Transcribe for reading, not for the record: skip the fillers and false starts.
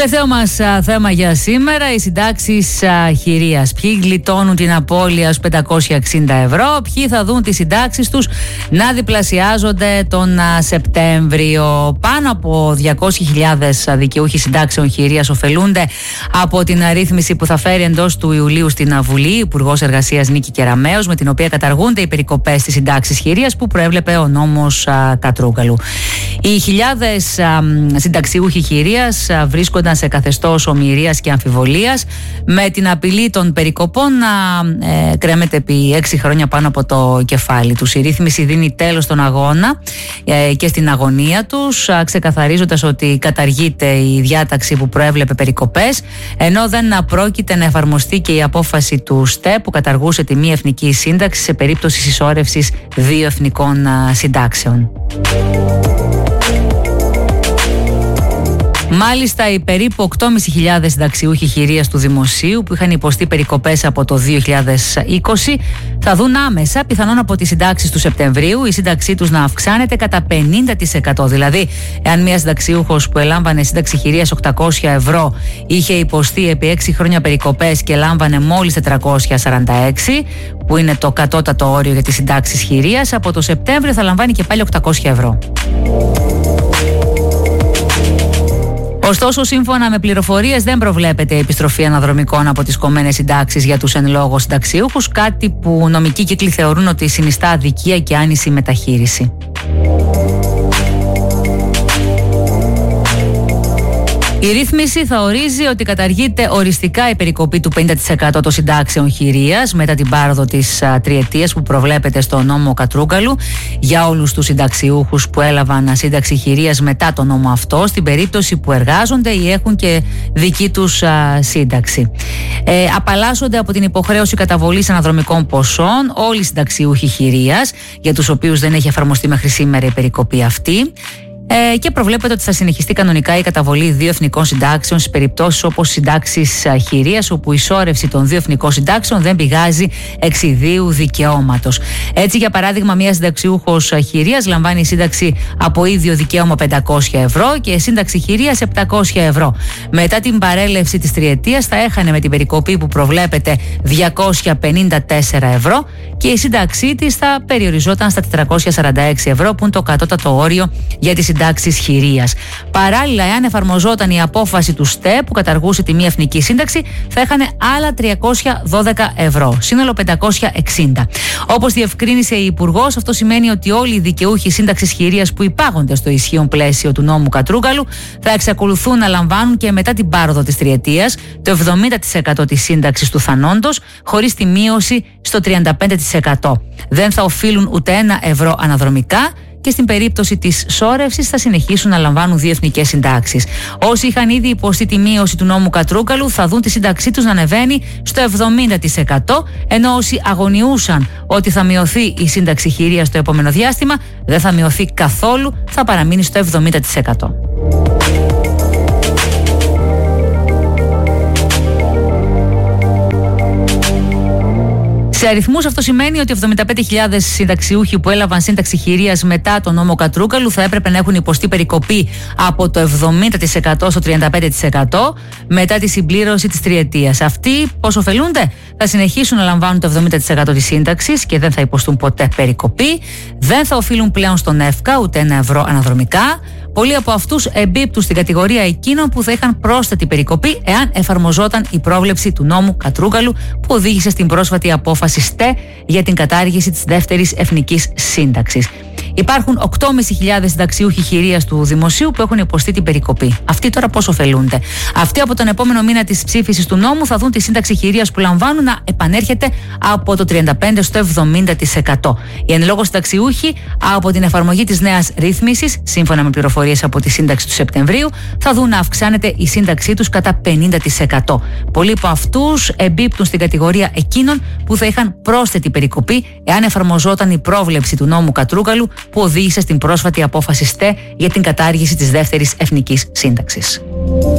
Τελευταίο μας θέμα για σήμερα, οι συντάξεις χειρίας. Ποιοι γλιτώνουν την απώλεια στους 560 ευρώ, ποιοι θα δουν τις συντάξεις τους να διπλασιάζονται τον Σεπτέμβριο. Πάνω από 200.000 δικαιούχοι συντάξεων χειρίας ωφελούνται από την αρρύθμιση που θα φέρει εντός του Ιουλίου στην Βουλή, Υπουργός Εργασίας Νίκη Κεραμέως, με την οποία καταργούνται οι περικοπές στις συντάξεις χειρίας που προέβλεπε ο νόμος Κατρούγκαλου. Οι χιλιάδες συνταξιούχοι χειρίας βρίσκονταν σε καθεστώς ομοιρίας και αμφιβολίας, με την απειλή των περικοπών να κρέμεται επί 6 χρόνια πάνω από το κεφάλι τους. Η ρύθμιση δίνει τέλος στον αγώνα και στην αγωνία τους, ξεκαθαρίζοντας ότι καταργείται η διάταξη που προέβλεπε περικοπές, ενώ δεν πρόκειται να εφαρμοστεί και η απόφαση του ΣΤΕ που καταργούσε τη μη εθνική σύνταξη σε περίπτωση συσσόρευσης δύο εθνικών συντάξεων. Μάλιστα, οι περίπου 8.500 συνταξιούχοι χειρίας του Δημοσίου που είχαν υποστεί περικοπές από το 2020 θα δουν άμεσα, πιθανόν από τις συντάξεις του Σεπτεμβρίου, η σύνταξή τους να αυξάνεται κατά 50%. Δηλαδή, εάν μια συνταξιούχος που ελάμβανε σύνταξη χειρίας 800 ευρώ είχε υποστεί επί 6 χρόνια περικοπές και λάμβανε μόλις 446, που είναι το κατώτατο όριο για τις συντάξεις χειρίας, από το Σεπτέμβριο θα λαμβάνει και πάλι 800 ευρώ. Ωστόσο, σύμφωνα με πληροφορίες, δεν προβλέπεται επιστροφή αναδρομικών από τις κομμένες συντάξεις για τους εν λόγω συνταξιούχους, κάτι που νομικοί κύκλοι θεωρούν ότι συνιστά αδικία και άνηση μεταχείριση. Η ρύθμιση θα ορίζει ότι καταργείται οριστικά η περικοπή του 50% των συντάξεων χειρίας μετά την πάροδο της τριετίας που προβλέπεται στο νόμο Κατρούγκαλου για όλους τους συνταξιούχους που έλαβαν σύνταξη χειρίας μετά τον νόμο αυτό, στην περίπτωση που εργάζονται ή έχουν και δική τους σύνταξη. Απαλλάσσονται από την υποχρέωση καταβολής αναδρομικών ποσών όλοι οι συνταξιούχοι χειρίας για τους οποίους δεν έχει εφαρμοστεί μέχρι σήμερα η περικοπή αυτή. Και προβλέπεται ότι θα συνεχιστεί κανονικά η καταβολή δύο εθνικών συντάξεων στις περιπτώσεις όπως συντάξεις χειρίας, όπου η σώρευση των δύο εθνικών συντάξεων δεν πηγάζει εξ ιδίου δικαιώματος. Έτσι, για παράδειγμα, μια συνταξιούχος χειρίας λαμβάνει σύνταξη από ίδιο δικαίωμα 500 ευρώ και σύνταξη χειρίας 700 ευρώ. Μετά την παρέλευση της τριετίας θα έχανε με την περικοπή που προβλέπεται 254 ευρώ και η σύνταξή της θα περιοριζόταν στα 446 ευρώ, που είναι το κατώτατο όριο για τη συντάξεις χειρίας. Παράλληλα, εάν εφαρμοζόταν η απόφαση του ΣΤΕ που καταργούσε τη μη εθνική σύνταξη, θα έχανε άλλα 312 ευρώ, σύνολο 560. Όπως διευκρίνησε η Υπουργός, αυτό σημαίνει ότι όλοι οι δικαιούχοι σύνταξης χειρίας που υπάγονται στο ισχύον πλαίσιο του νόμου Κατρούγκαλου θα εξακολουθούν να λαμβάνουν και μετά την πάροδο της τριετίας το 70% της σύνταξης του θανόντος, χωρίς τη μείωση στο 35%. Δεν θα οφείλουν ούτε 1 ευρώ αναδρομικά και στην περίπτωση της σώρευσης θα συνεχίσουν να λαμβάνουν δύο εθνικές συντάξεις. Όσοι είχαν ήδη υποστεί τη μείωση του νόμου Κατρούγκαλου θα δουν τη σύνταξή τους να ανεβαίνει στο 70%, ενώ όσοι αγωνιούσαν ότι θα μειωθεί η σύνταξη χειρίας στο επόμενο διάστημα, δεν θα μειωθεί καθόλου, θα παραμείνει στο 70%. Σε αριθμούς, αυτό σημαίνει ότι 75.000 συνταξιούχοι που έλαβαν σύνταξη χειρίας μετά τον νόμο Κατρούγκαλου θα έπρεπε να έχουν υποστεί περικοπή από το 70% στο 35% μετά τη συμπλήρωση της τριετίας. Αυτοί πώς ωφελούνται? Θα συνεχίσουν να λαμβάνουν το 70% της σύνταξης και δεν θα υποστούν ποτέ περικοπή. Δεν θα οφείλουν πλέον στον ΕΦΚΑ ούτε 1 ευρώ αναδρομικά. Πολλοί από αυτούς εμπίπτουν στην κατηγορία εκείνων που θα είχαν πρόσθετη περικοπή εάν εφαρμοζόταν η πρόβλεψη του νόμου Κατρούγκαλου που οδήγησε στην πρόσφατη απόφαση ΣΤΕ για την κατάργηση της δεύτερης εθνικής σύνταξης. Υπάρχουν 8.500 συνταξιούχοι χειρίας του Δημοσίου που έχουν υποστεί την περικοπή. Αυτοί τώρα πώς ωφελούνται? Αυτοί από τον επόμενο μήνα της ψήφισης του νόμου θα δουν τη σύνταξη χειρίας που λαμβάνουν να επανέρχεται από το 35% στο 70%. Οι εν λόγω συνταξιούχοι από την εφαρμογή της νέας ρύθμισης, σύμφωνα με πληροφορίες από τη σύνταξη του Σεπτεμβρίου, θα δουν να αυξάνεται η σύνταξή τους κατά 50%. Πολλοί από αυτούς εμπίπτουν στην κατηγορία εκείνων που θα είχαν πρόσθετη περικοπή εάν εφαρμοζόταν η πρόβλεψη του νόμου Κατρούγκαλου που οδήγησε στην πρόσφατη απόφαση ΣΤΕ για την κατάργηση της δεύτερης εθνικής σύνταξης.